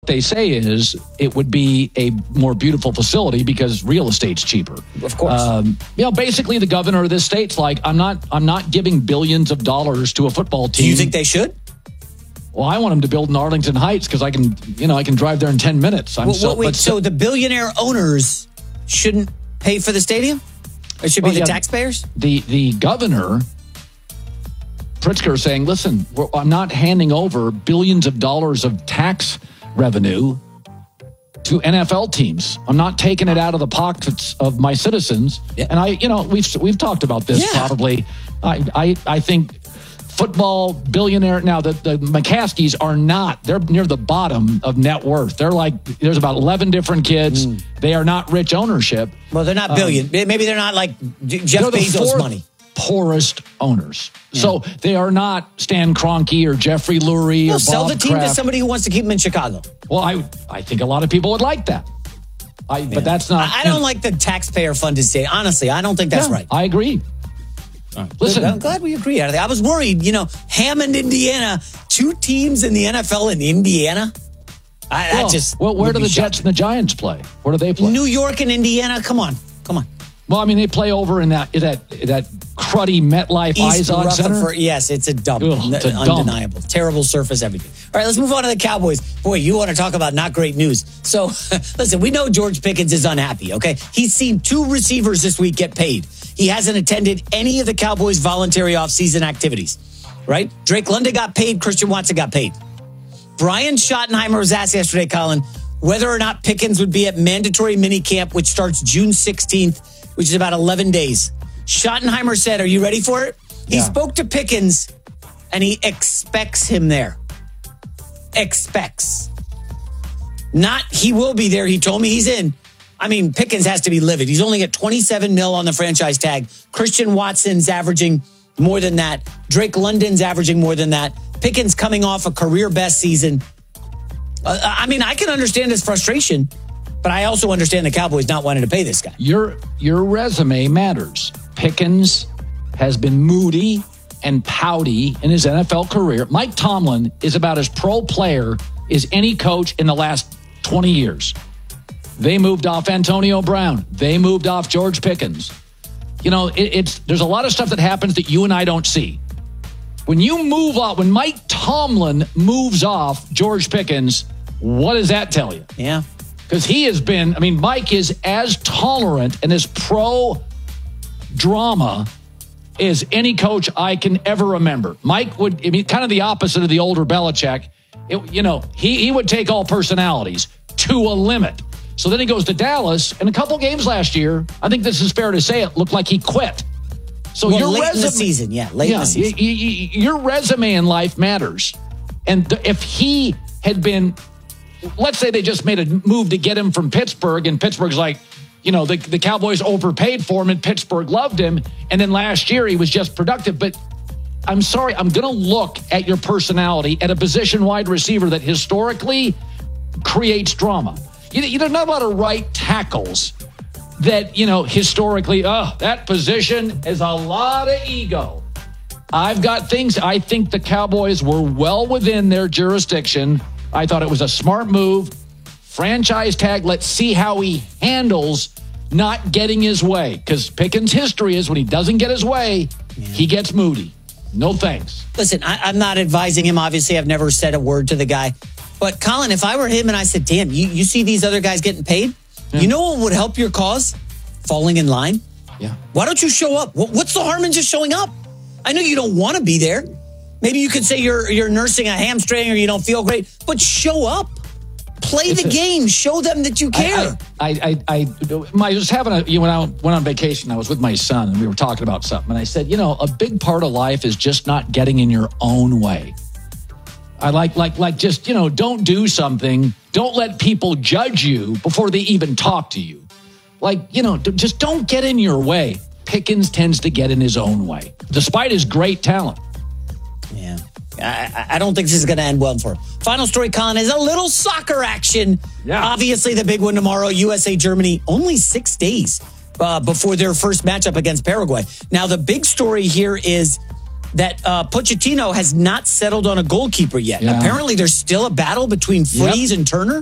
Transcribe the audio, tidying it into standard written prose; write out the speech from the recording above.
they say is it would be a more beautiful facility because real estate's cheaper. Of course. Basically the governor of this state's like, I'm not giving billions of dollars to a football team. Do you think they should? Well, I want them to build in Arlington Heights because I can drive there in 10 minutes. So the billionaire owners shouldn't pay for the stadium? It should be the taxpayers? The governor, Pritzker, saying, listen, I'm not handing over billions of dollars of tax revenue to NFL teams. I'm not taking it out of the pockets of my citizens. Yeah. And we've talked about this probably. I think football billionaire, now the McCaskies are not, they're near the bottom of net worth. They're like, there's about 11 different kids. They are not rich ownership. Well, they're not billion. Maybe they're not like Jeff Bezos money. Poorest owners. Yeah. So they are not Stan Kroenke or Jeffrey Lurie or Bob sell the team Kraft. to somebody who wants to keep them in Chicago. Well, I think a lot of people would like that. But that's not. I don't like the taxpayer funded state. Honestly, I don't think that's right. I agree. Listen, I'm glad we agree. I was worried, Hammond, Indiana, 2 teams in the NFL in Indiana. Where do the Jets and the Giants play? Where do they play? New York and Indiana. Come on. Well, I mean, they play over in that cruddy MetLife Izod Center. Yes, it's a dump. Undeniable. Terrible surface, everything. All right, let's move on to the Cowboys. Boy, you want to talk about not great news. So, listen, we know George Pickens is unhappy, okay? He's seen 2 receivers this week get paid. He hasn't attended any of the Cowboys' voluntary offseason activities, right? Drake London got paid. Christian Watson got paid. Brian Schottenheimer was asked yesterday, Colin, whether or not Pickens would be at mandatory minicamp, which starts June 16th, which is about 11 days. Schottenheimer said, are you ready for it? Yeah. He spoke to Pickens, and he expects him there. Expects. Not he will be there. He told me he's in. I mean, Pickens has to be livid. He's only at $27 million on the franchise tag. Christian Watson's averaging more than that. Drake London's averaging more than that. Pickens coming off a career best season. I can understand his frustration, but I also understand the Cowboys not wanting to pay this guy. Your resume matters. Pickens has been moody and pouty in his NFL career. Mike Tomlin is about as pro player as any coach in the last 20 years. They moved off Antonio Brown. They moved off George Pickens. There's a lot of stuff that happens that you and I don't see. When you move off, when Mike Tomlin moves off George Pickens, what does that tell you? Yeah. Because Mike is as tolerant and as pro-drama as any coach I can ever remember. Mike would, kind of the opposite of the older Belichick. He would take all personalities to a limit. So then he goes to Dallas, and a couple games last year, I think this is fair to say, it looked like he quit. So late in the season, late in the season. Your resume in life matters. And if he had been, let's say they just made a move to get him from Pittsburgh, and Pittsburgh's like, the Cowboys overpaid for him, and Pittsburgh loved him, and then last year he was just productive. But I'm sorry, I'm going to look at your personality at a position wide receiver that historically creates drama. There's not a lot of right tackles that, historically, that position is a lot of ego. I've got things. I think the Cowboys were well within their jurisdiction. I thought it was a smart move. Franchise tag. Let's see how he handles not getting his way. Because Pickens' history is when he doesn't get his way, he gets moody. No thanks. Listen, I'm not advising him. Obviously, I've never said a word to the guy. But, Colin, if I were him and I said, damn, you see these other guys getting paid? Yeah. You know what would help your cause? Falling in line. Yeah. Why don't you show up? What's the harm in just showing up? I know you don't want to be there. Maybe you could say you're nursing a hamstring or you don't feel great, but show up. Play the game. Show them that you care. I was having when I went on vacation, I was with my son and we were talking about something. And I said, a big part of life is just not getting in your own way. I like just, don't do something. Don't let people judge you before they even talk to you. Just don't get in your way. Pickens tends to get in his own way, despite his great talent. Yeah. I don't think this is going to end well for him. Final story, Colin, is a little soccer action. Yeah. Obviously, the big one tomorrow, USA, Germany, only 6 days before their first matchup against Paraguay. Now, the big story here is that Pochettino has not settled on a goalkeeper yet. Yeah. Apparently, there's still a battle between Freese and Turner.